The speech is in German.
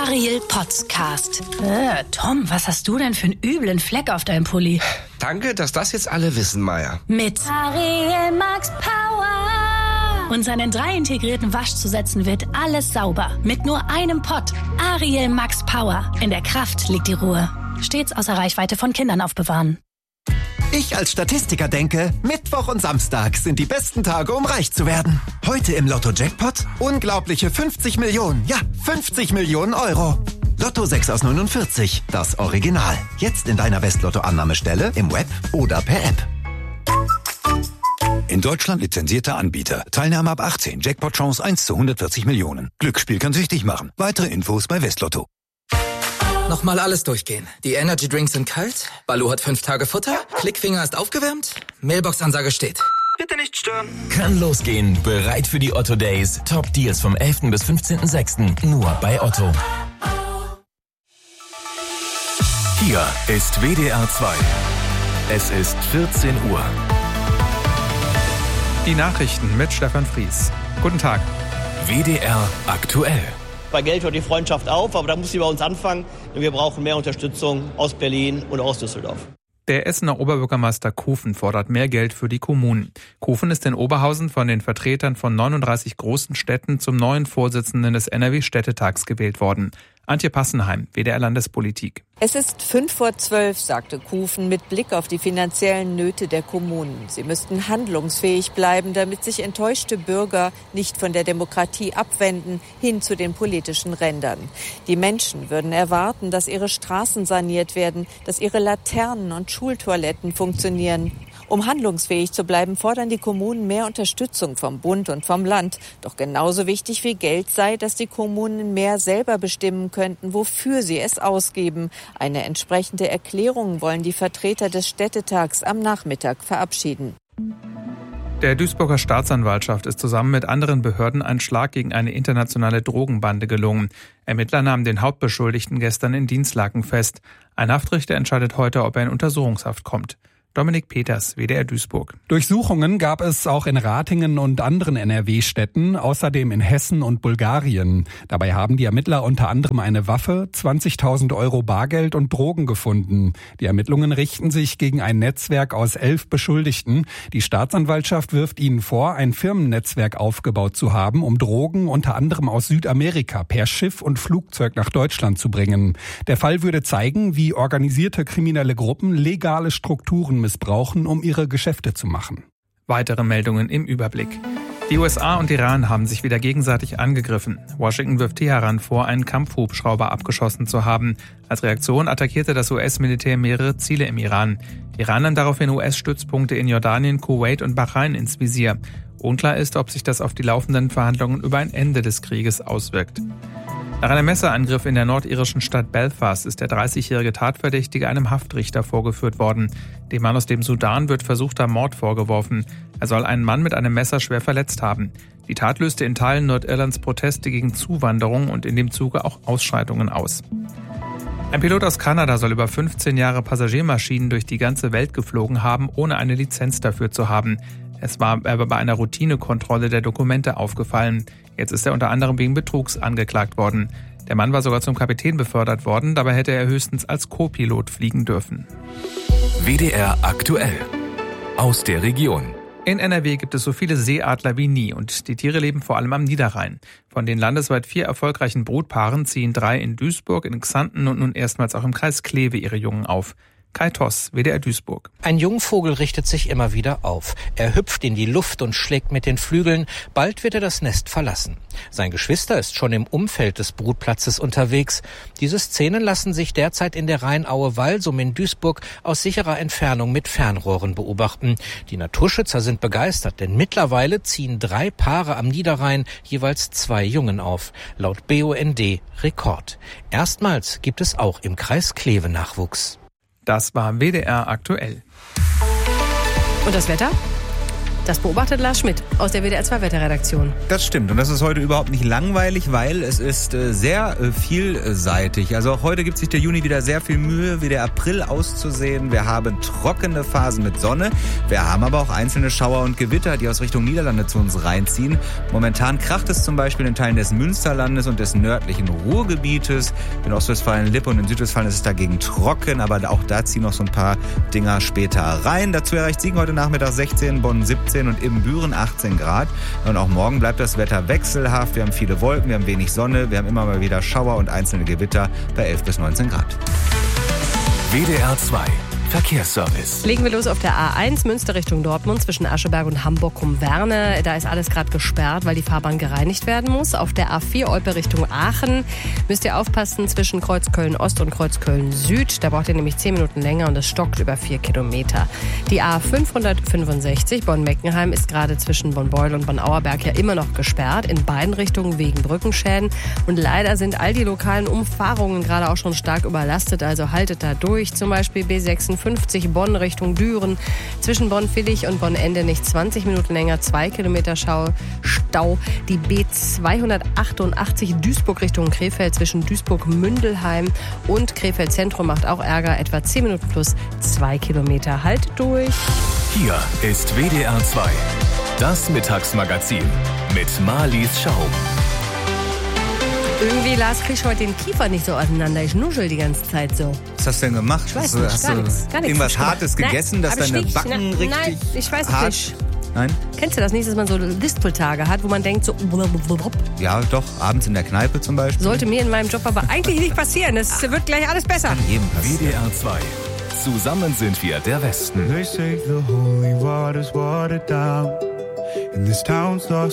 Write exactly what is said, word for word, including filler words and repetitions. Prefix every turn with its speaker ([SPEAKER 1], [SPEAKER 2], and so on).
[SPEAKER 1] Ariel Podcast. Äh, Tom, was hast du denn für einen üblen Fleck auf deinem Pulli?
[SPEAKER 2] Danke, dass das jetzt alle wissen, Maya.
[SPEAKER 1] Mit Ariel Max Power. Und seinen drei integrierten Waschzusätzen wird alles sauber. Mit nur einem Pott. Ariel Max Power. In der Kraft liegt die Ruhe. Stets außer Reichweite von Kindern aufbewahren.
[SPEAKER 3] Ich als Statistiker denke, Mittwoch und Samstag sind die besten Tage, um reich zu werden. Heute im Lotto-Jackpot unglaubliche fünfzig Millionen, ja, fünfzig Millionen Euro. Lotto sechs aus neunundvierzig, das Original. Jetzt in deiner West-Lotto-Annahmestelle, im Web oder per App.
[SPEAKER 4] In Deutschland lizenzierter Anbieter. Teilnahme ab achtzehn. Jackpot-Chance eins zu hundertvierzig Millionen. Glücksspiel kann süchtig machen. Weitere Infos bei Westlotto.
[SPEAKER 5] Nochmal alles durchgehen. Die Energy Drinks sind kalt, Baloo hat fünf Tage Futter, Klickfinger ist aufgewärmt, Mailbox-Ansage steht. Bitte nicht stören.
[SPEAKER 6] Kann losgehen. Bereit für die Otto Days. Top Deals vom elften bis fünfzehnten sechsten Nur bei Otto.
[SPEAKER 4] Hier ist W D R zwei. Es ist vierzehn Uhr.
[SPEAKER 7] Die Nachrichten mit Stefan Fries. Guten Tag.
[SPEAKER 4] W D R aktuell.
[SPEAKER 8] Bei Geld hört die Freundschaft auf, aber da muss sie bei uns anfangen. Denn wir brauchen mehr Unterstützung aus Berlin und aus Düsseldorf.
[SPEAKER 7] Der Essener Oberbürgermeister Kofen fordert mehr Geld für die Kommunen. Kofen ist in Oberhausen von den Vertretern von neununddreißig großen Städten zum neuen Vorsitzenden des N R W-Städtetags gewählt worden. Antje Passenheim, W D R Landespolitik.
[SPEAKER 9] Es ist fünf vor zwölf, sagte Kofen mit Blick auf die finanziellen Nöte der Kommunen. Sie müssten handlungsfähig bleiben, damit sich enttäuschte Bürger nicht von der Demokratie abwenden, hin zu den politischen Rändern. Die Menschen würden erwarten, dass ihre Straßen saniert werden, dass ihre Laternen und Schultoiletten funktionieren. Um handlungsfähig zu bleiben, fordern die Kommunen mehr Unterstützung vom Bund und vom Land. Doch genauso wichtig wie Geld sei, dass die Kommunen mehr selber bestimmen könnten, wofür sie es ausgeben. Eine entsprechende Erklärung wollen die Vertreter des Städtetags am Nachmittag verabschieden.
[SPEAKER 7] Der Duisburger Staatsanwaltschaft ist zusammen mit anderen Behörden ein Schlag gegen eine internationale Drogenbande gelungen. Ermittler nahmen den Hauptbeschuldigten gestern in Dinslaken fest. Ein Haftrichter entscheidet heute, ob er in Untersuchungshaft kommt. Dominik Peters, W D R Duisburg.
[SPEAKER 10] Durchsuchungen gab es auch in Ratingen und anderen N R W-Städten, außerdem in Hessen und Bulgarien. Dabei haben die Ermittler unter anderem eine Waffe, zwanzigtausend Euro Bargeld und Drogen gefunden. Die Ermittlungen richten sich gegen ein Netzwerk aus elf Beschuldigten. Die Staatsanwaltschaft wirft ihnen vor, ein Firmennetzwerk aufgebaut zu haben, um Drogen unter anderem aus Südamerika per Schiff und Flugzeug nach Deutschland zu bringen. Der Fall würde zeigen, wie organisierte kriminelle Gruppen legale Strukturen missbrauchen, um ihre Geschäfte zu machen.
[SPEAKER 7] Weitere Meldungen im Überblick. Die U S A und Iran haben sich wieder gegenseitig angegriffen. Washington wirft Teheran vor, einen Kampfhubschrauber abgeschossen zu haben. Als Reaktion attackierte das U S-Militär mehrere Ziele im Iran. Iran nahm daraufhin U S-Stützpunkte in Jordanien, Kuwait und Bahrain ins Visier. Unklar ist, ob sich das auf die laufenden Verhandlungen über ein Ende des Krieges auswirkt. Nach einem Messerangriff in der nordirischen Stadt Belfast ist der dreißigjährige Tatverdächtige einem Haftrichter vorgeführt worden. Dem Mann aus dem Sudan wird versuchter Mord vorgeworfen. Er soll einen Mann mit einem Messer schwer verletzt haben. Die Tat löste in Teilen Nordirlands Proteste gegen Zuwanderung und in dem Zuge auch Ausschreitungen aus. Ein Pilot aus Kanada soll über fünfzehn Jahre Passagiermaschinen durch die ganze Welt geflogen haben, ohne eine Lizenz dafür zu haben. Es war aber bei einer Routinekontrolle der Dokumente aufgefallen. Jetzt ist er unter anderem wegen Betrugs angeklagt worden. Der Mann war sogar zum Kapitän befördert worden, dabei hätte er höchstens als Co-Pilot fliegen dürfen.
[SPEAKER 4] W D R aktuell. Aus der Region.
[SPEAKER 7] In N R W gibt es so viele Seeadler wie nie und die Tiere leben vor allem am Niederrhein. Von den landesweit vier erfolgreichen Brutpaaren ziehen drei in Duisburg, in Xanten und nun erstmals auch im Kreis Kleve ihre Jungen auf. Kai Toss, W D R Duisburg.
[SPEAKER 11] Ein Jungvogel richtet sich immer wieder auf. Er hüpft in die Luft und schlägt mit den Flügeln. Bald wird er das Nest verlassen. Sein Geschwister ist schon im Umfeld des Brutplatzes unterwegs. Diese Szenen lassen sich derzeit in der Rheinaue-Walsum in Duisburg aus sicherer Entfernung mit Fernrohren beobachten. Die Naturschützer sind begeistert, denn mittlerweile ziehen drei Paare am Niederrhein jeweils zwei Jungen auf. Laut B U N D Rekord. Erstmals gibt es auch im Kreis Kleve Nachwuchs.
[SPEAKER 7] Das war W D R aktuell.
[SPEAKER 1] Und das Wetter?
[SPEAKER 12] Das beobachtet Lars Schmidt aus der W D R zwei Wetterredaktion.
[SPEAKER 13] Das stimmt und das ist heute überhaupt nicht langweilig, weil es ist äh, sehr äh, vielseitig. Also auch heute gibt sich der Juni wieder sehr viel Mühe, wie der April auszusehen. Wir haben trockene Phasen mit Sonne. Wir haben aber auch einzelne Schauer und Gewitter, die aus Richtung Niederlande zu uns reinziehen. Momentan kracht es zum Beispiel in Teilen des Münsterlandes und des nördlichen Ruhrgebietes. In Ostwestfalen-Lippe und in Südwestfalen ist es dagegen trocken, aber auch da ziehen noch so ein paar Dinger später rein. Dazu erreicht Siegen heute Nachmittag sechzehn, Bonn siebzehn und Ibbenbüren achtzehn Grad. Und auch morgen bleibt das Wetter wechselhaft. Wir haben viele Wolken, wir haben wenig Sonne, wir haben immer mal wieder Schauer und einzelne Gewitter bei elf bis neunzehn Grad.
[SPEAKER 6] W D R zwei Verkehrsservice.
[SPEAKER 12] Legen wir los auf der A eins Münster Richtung Dortmund zwischen Ascheberg und Hamburg-Kumm-Werne. Da ist alles gerade gesperrt, weil die Fahrbahn gereinigt werden muss. Auf der A vier Olpe Richtung Aachen müsst ihr aufpassen zwischen Kreuzköln-Ost und Kreuzköln-Süd. Da braucht ihr nämlich zehn Minuten länger und es stockt über vier Kilometer. Die A fünfhundertfünfundsechzig Bonn-Meckenheim ist gerade zwischen Bonn-Beuel und Bonn-Auerberg ja immer noch gesperrt. In beiden Richtungen wegen Brückenschäden. Und leider sind all die lokalen Umfahrungen gerade auch schon stark überlastet. Also haltet da durch. Zum Beispiel B sechsundfünfzig Bonn Richtung Düren. Zwischen Bonn-Villig und Bonn-Ende nicht zwanzig Minuten länger, zwei Kilometer Schau, Stau. Die B zweihundertachtundachtzig Duisburg Richtung Krefeld zwischen Duisburg-Mündelheim und Krefeld Zentrum macht auch Ärger, etwa zehn Minuten plus zwei Kilometer. Haltet durch.
[SPEAKER 6] Hier ist W D R zwei, das Mittagsmagazin mit Marlies Schau.
[SPEAKER 12] Irgendwie, Lars, krieg ich heute den Kiefer nicht so auseinander. Ich nuschel die ganze Zeit so.
[SPEAKER 13] Was hast du denn gemacht?
[SPEAKER 12] Ich weiß
[SPEAKER 13] hast
[SPEAKER 12] nicht,
[SPEAKER 13] du, hast
[SPEAKER 12] gar
[SPEAKER 13] du
[SPEAKER 12] nichts, gar nichts.
[SPEAKER 13] irgendwas Hartes gegessen,
[SPEAKER 12] nein,
[SPEAKER 13] dass deine
[SPEAKER 12] nicht,
[SPEAKER 13] Backen
[SPEAKER 12] na,
[SPEAKER 13] richtig
[SPEAKER 12] Nein, ich weiß es
[SPEAKER 13] hart...
[SPEAKER 12] nicht.
[SPEAKER 13] Nein?
[SPEAKER 12] Kennst du das nicht, dass man so Lispeltage hat, wo man denkt so...
[SPEAKER 13] Ja, doch, abends in der Kneipe zum Beispiel.
[SPEAKER 12] Sollte mir in meinem Job aber eigentlich nicht passieren. Es wird gleich alles besser.
[SPEAKER 13] Kann jedem passieren.
[SPEAKER 6] W D R zwei. Zusammen sind wir der Westen.
[SPEAKER 14] They say the holy water's watered down, and this town's lost